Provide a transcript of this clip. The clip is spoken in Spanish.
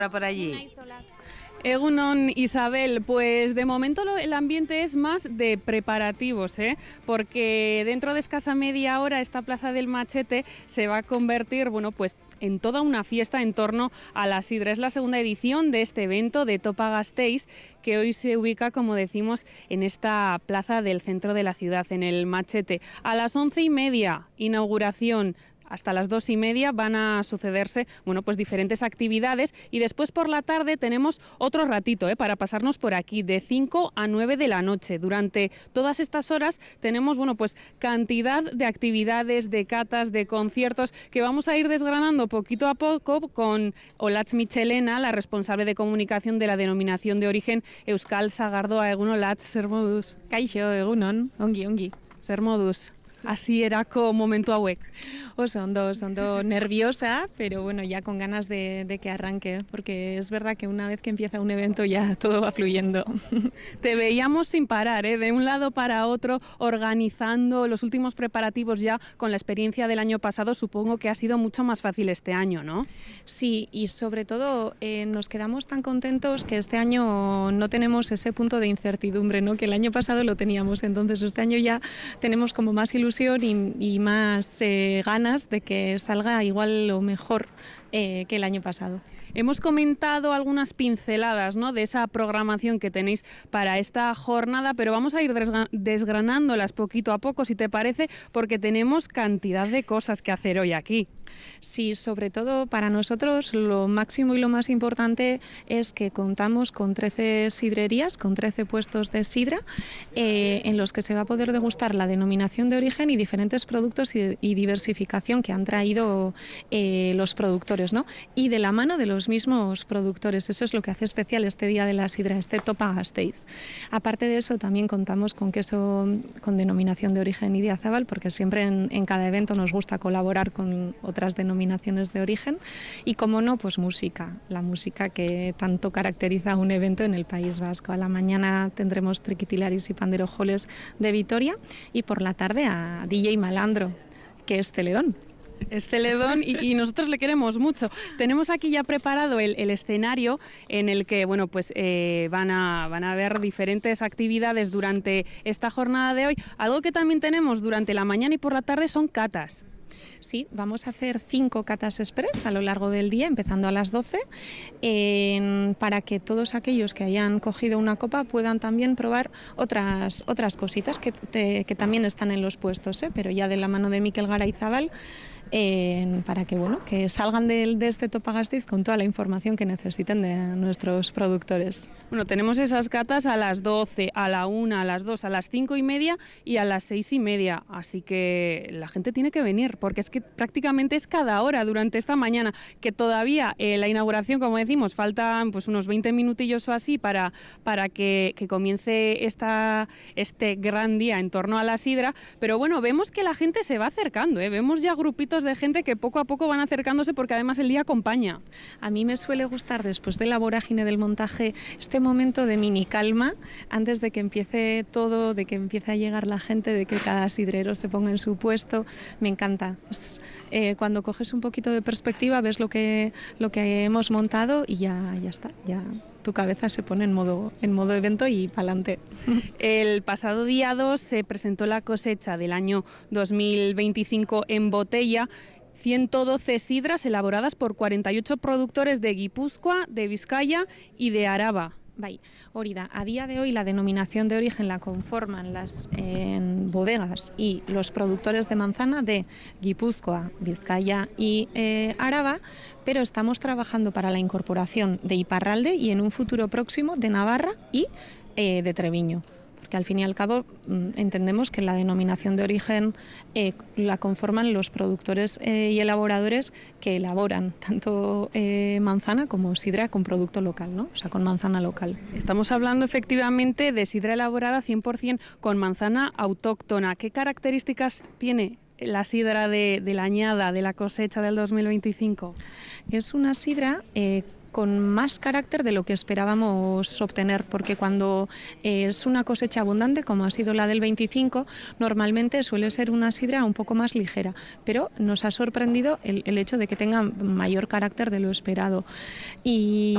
por allí. Egunon, Isabel, pues de momento el ambiente es más de preparativos, porque dentro de escasa media hora esta Plaza del Machete se va a convertir, bueno, pues en toda una fiesta en torno a la sidra. Es la segunda edición de este evento de Topa Gasteiz, que hoy se ubica, como decimos, en esta plaza del centro de la ciudad, en el Machete. A las 11:30, inauguración. Hasta las 2:30 van a sucederse, bueno, pues diferentes actividades, y después por la tarde tenemos otro ratito para pasarnos por aquí, de 5 a 9 de la noche. Durante todas estas horas tenemos, bueno, pues cantidad de actividades, de catas, de conciertos que vamos a ir desgranando poquito a poco con Olatz Michelena, la responsable de comunicación de la denominación de origen Euskal Sagardoa. Egun Olatz, zer moduz? Kaixo, egunon, ongi. Zer moduz? Hasierako momentu hauek. Oso ondo nerviosa, pero bueno, ya con ganas de que arranque, porque es verdad que una vez que empieza un evento ya todo va fluyendo. Te veíamos sin parar, de un lado para otro, organizando los últimos preparativos ya con la experiencia del año pasado. Supongo que ha sido mucho más fácil este año, ¿no? Sí, y sobre todo nos quedamos tan contentos que este año no tenemos ese punto de incertidumbre, ¿no? Que el año pasado lo teníamos, entonces este año ya tenemos como más ilusión y más ganas de que salga igual o mejor que el año pasado. Hemos comentado algunas pinceladas, ¿no?, de esa programación que tenéis para esta jornada, pero vamos a ir desgranándolas poquito a poco, si te parece, porque tenemos cantidad de cosas que hacer hoy aquí. Sí, sobre todo para nosotros lo máximo y lo más importante es que contamos con 13 sidrerías, con 13 puestos de sidra, en los que se va a poder degustar la denominación de origen y diferentes productos y diversificación que han traído los productores, ¿no? Y de la mano de los mismos productores. Eso es lo que hace especial este Día de la Sidra, este Topa Gasteiz. Aparte de eso, también contamos con queso con denominación de origen Idiazabal, porque siempre en cada evento nos gusta colaborar con otras denominaciones de origen, y como no, pues música, la música que tanto caracteriza a un evento en el País Vasco. A la mañana tendremos triquitilaris y panderojoles de Vitoria, y por la tarde a DJ Malandro, que es Celedón. Es Celedón y nosotros le queremos mucho. Tenemos aquí ya preparado el escenario en el que, bueno, pues van a haber diferentes actividades durante esta jornada de hoy. Algo que también tenemos durante la mañana y por la tarde son catas. Sí, vamos a hacer 5 catas express a lo largo del día, empezando a las 12, para que todos aquellos que hayan cogido una copa puedan también probar otras cositas que también están en los puestos, pero ya de la mano de Mikel Garayzábal, para que, bueno, que salgan de este Topa Gasteiz con toda la información que necesiten de nuestros productores. Bueno, tenemos esas catas a las 12, a la 1, a las 2, a las 5:30 y a las 6:30, así que la gente tiene que venir, porque es que prácticamente es cada hora durante esta mañana, que todavía la inauguración, como decimos, faltan pues unos 20 minutillos o así para que comience este gran día en torno a la sidra, pero bueno, vemos que la gente se va acercando, vemos ya grupitos de gente que poco a poco van acercándose, porque además el día acompaña. A mí me suele gustar, después de la vorágine del montaje, este momento de mini calma, antes de que empiece todo, de que empiece a llegar la gente, de que cada sidrero se ponga en su puesto. Me encanta. Pues, cuando coges un poquito de perspectiva, ves lo que hemos montado y ya está, ya tu cabeza se pone en modo evento y pa'lante. El pasado día 2 se presentó la cosecha del año 2025 en botella, 112 sidras elaboradas por 48 productores de Guipúzcoa, de Vizcaya y de Araba. Bai, hori da. A día de hoy la denominación de origen la conforman las bodegas y los productores de manzana de Guipúzcoa, Vizcaya y Araba, pero estamos trabajando para la incorporación de Iparralde y en un futuro próximo de Navarra y de Treviño. Que al fin y al cabo entendemos que la denominación de origen la conforman los productores y elaboradores que elaboran tanto manzana como sidra con producto local, ¿no? O sea, con manzana local. Estamos hablando efectivamente de sidra elaborada 100% con manzana autóctona. ¿Qué características tiene la sidra de la añada, de la cosecha del 2025? Es una sidra con más carácter de lo que esperábamos obtener, porque cuando es una cosecha abundante, como ha sido la del 25, normalmente suele ser una sidra un poco más ligera, pero nos ha sorprendido el hecho de que tenga mayor carácter de lo esperado. Y